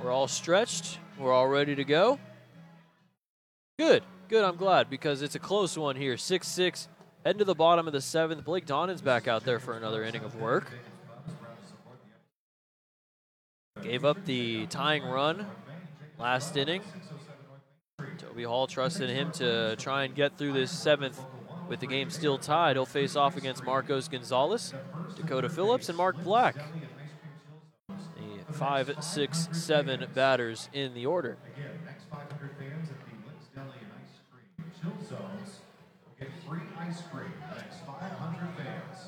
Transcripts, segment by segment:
We're all stretched. We're all ready to go. Good. I'm glad because it's a close one here. 6-6. Heading to the bottom of the 7th. Blake Donnin's back out there for another inning of work. Gave up the tying run last inning. Toby Hall trusted him to try and get through this 7th with the game still tied. He'll face off against Marcos Gonzalez, Dakota Phillips, and Mark Black. The 5, 6, 7 batters in the order. Next 500 fans at the Lick's Deli and Ice Cream Chill Zones will get free ice cream. Next 500 fans.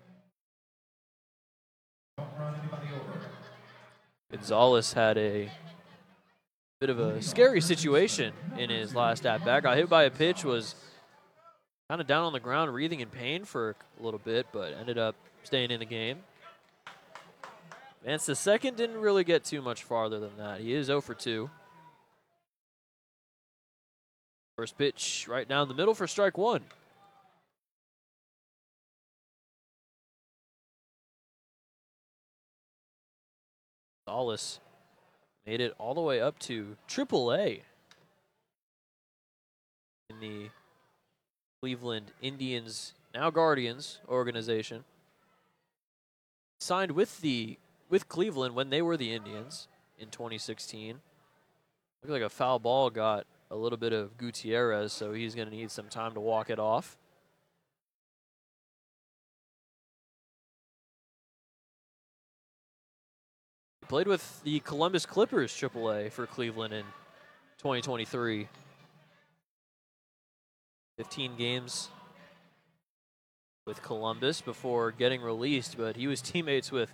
Don't run anybody over. Gonzalez had a bit of a scary situation in his last at-bat. Got hit by a pitch, was kind of down on the ground, wreathing in pain for a little bit, but ended up staying in the game. Vance the second didn't really get too much farther than that. He is 0 for 2. First pitch right down the middle for strike 1. Gonzalez made it all the way up to AAA in the Cleveland Indians, now Guardians organization. Signed with Cleveland when they were the Indians in 2016. Looks like a foul ball got a little bit of Gutierrez, so he's going to need some time to walk it off. He played with the Columbus Clippers AAA for Cleveland in 2023. 15 games with Columbus before getting released, but he was teammates with